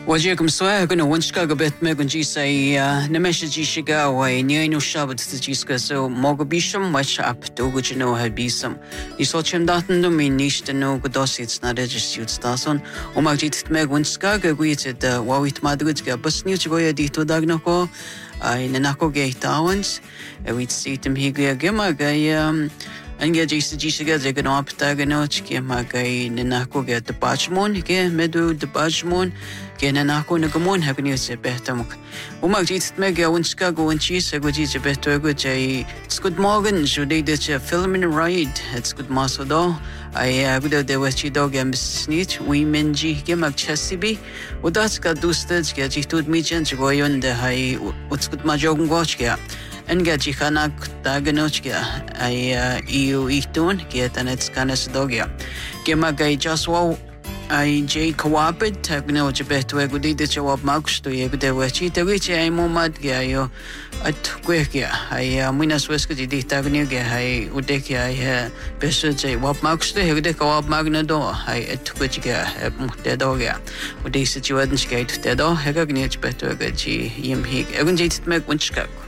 وجيكم سواء كنا ونشكا قبت ما كنجي ساي نمشي جي شجا وينينو شابت تجيسكا سو موغ بيشم وش أب توغو جنو هبيسم يسوتشم داتن دو مين نيشتنو قدوسيت نارجستيوت ستاسون وما جيت تماغ ونشكا قويت واويت مادرج بس نيوش قويا ديتو داغنوكو أي نناكو جاي تاونس ويت سيتم هيجيا جما جاي أنجا جيسي جا جنو أبتاغنوش كيما جاي نناكو جا دباجمون كي مدو دباجمون كي نناكو نقمون هبنيو سبهتمك وما جيت تماغا ونشكاغو ونشيس أقو جيت بهتوغو جاي تسكود موغن جو ديدت فيلمين رايد تسكود ماسو دو أي أقو دو وشي دو جا مسنيت ويمن جي جمك تشاسيبي وداتك دوستج جا جيتود ميجان جغويون ده هاي وتسكود ما جوغن غوش جا أنجا جي خاناك تاغنوش جا أي إيو إيتون كي تنتس كانس دو جا جما جاي جاسواو أي جاي كوابد تاغنو جبهتو أقو ديدت جواب ماكشتو يقو دو وشي تاويتي أي موماد جا يو أتوكوه جا أي ميناس ويسكو دي تاغنيو جا هاي ودك أي بسو جاي واب ماكشتو يقو دي كواب ماغنا دو هاي أتوكو جا مختدو جا ودي سجوادنش جاي تفتدو هكا جنيو جبهتو أقو جي يمهيك أقو جاي تتماك ونشكاكو